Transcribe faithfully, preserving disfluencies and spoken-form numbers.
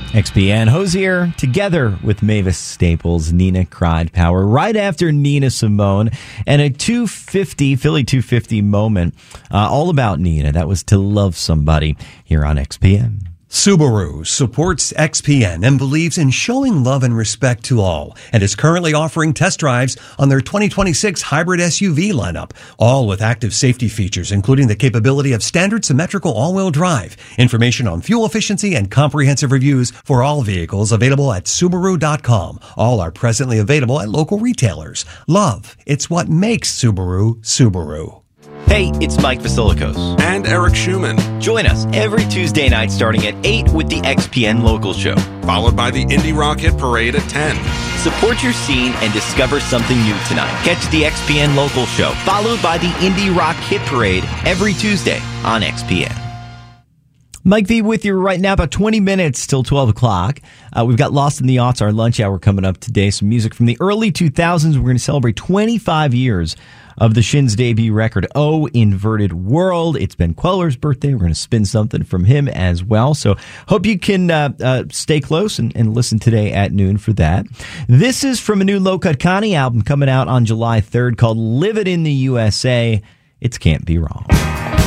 X P N, Hosier, together with Mavis Staples, Nina cried power right after Nina Simone, and a two fifty, Philly two fifty moment, uh, all about Nina. That was To Love Somebody here on X P N. Subaru supports X P N and believes in showing love and respect to all, and is currently offering test drives on their twenty twenty-six hybrid S U V lineup, all with active safety features, including the capability of standard symmetrical all-wheel drive. Information on fuel efficiency and comprehensive reviews for all vehicles available at Subaru dot com. All are presently available at local retailers. Love, it's what makes Subaru, Subaru. Hey, it's Mike Basilikos. And Eric Schumann. Join us every Tuesday night starting at eight with the X P N Local Show. Followed by the Indie Rock Hit Parade at ten. Support your scene and discover something new tonight. Catch the X P N Local Show, followed by the Indie Rock Hit Parade every Tuesday on X P N. Mike V with you right now, about twenty minutes till twelve o'clock. Uh, we've got Lost in the Aughts, our lunch hour coming up today. Some music from the early two thousands. We're going to celebrate twenty-five years of the Shins' debut record, Oh Inverted World. It's Ben Queller's birthday. We're going to spin something from him as well. So hope you can uh, uh, stay close and, and listen today at noon for that. This is from a new Low Cut Connie album coming out on July third called Live It in the U S A. It's Can't Be Wrong.